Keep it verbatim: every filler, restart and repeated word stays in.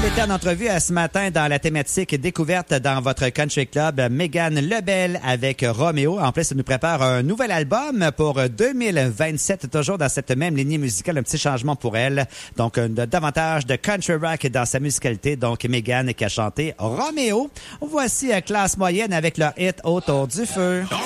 était en entrevue euh, ce matin dans la thématique découverte dans votre country club, Mégane Lebel avec Roméo. En plus, elle nous prépare un nouvel album pour deux mille vingt-sept, toujours dans cette même lignée musicale, un petit changement pour elle. Donc, euh, davantage de country rock dans sa musicalité. Donc, Mégane qui a chanté Roméo. Voici euh, Classe moyenne avec leur hit Autour du feu.